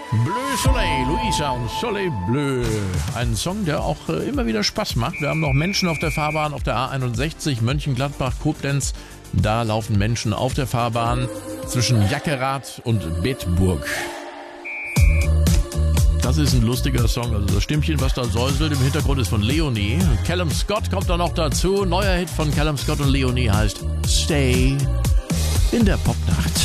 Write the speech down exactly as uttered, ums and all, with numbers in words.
Bleu Soleil, Luisa und Soleil Bleu. Ein Song, der auch äh, immer wieder Spaß macht. Wir haben noch Menschen auf der Fahrbahn auf der A einundsechzig, Mönchengladbach, Koblenz. Da laufen Menschen auf der Fahrbahn zwischen Jackerath und Bedburg. Das ist ein lustiger Song, also das Stimmchen, was da säuselt im Hintergrund, ist von Leonie. Callum Scott kommt da noch dazu. Neuer Hit von Callum Scott und Leonie heißt Stay in der Popnacht.